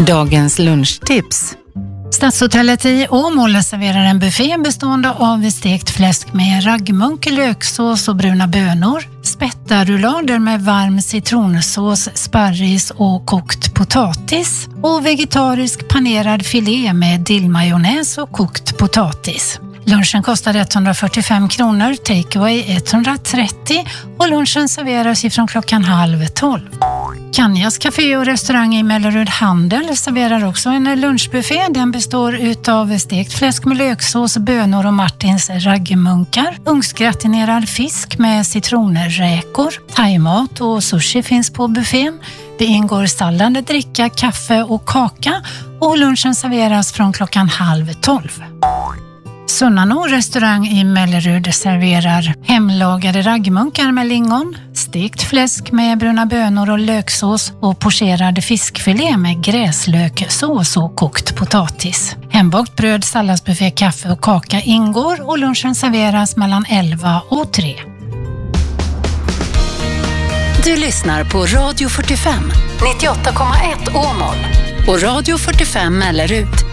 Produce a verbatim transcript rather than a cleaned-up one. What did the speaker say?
Dagens lunchtips. Stadshotellet i Åmål serverar en buffé bestående av stekt fläsk med raggmunk, löksås och bruna bönor, spettarullader med varm citronsås, sparris och kokt potatis och vegetarisk panerad filé med dillmajonnäs och kokt potatis. Lunchen kostar etthundrafyrtiofem kronor, takeaway etthundratrettio och lunchen serveras ifrån klockan halv tolv. Kanjas café och restaurang i Mellerud Handel serverar också en lunchbuffé. Den består utav stekt fläsk med löksås, bönor och Martins raggmunkar, ugnsgratinerad fisk med citronräkor, thaimat och sushi finns på buffén. Det ingår sallad, dricka, kaffe och kaka och lunchen serveras från klockan halv tolv. Sunnano restaurang i Mellerud serverar hemlagade raggmunkar med lingon, stekt fläsk med bruna bönor och löksås och pocherad fiskfilé med gräslöksås och kokt potatis. Hembakt bröd, salladsbuffé, kaffe och kaka ingår och lunchen serveras mellan elva och tre. Du lyssnar på Radio fyrtiofem, nittioåtta komma ett Åmål och Radio fyrtiofem Mellerud.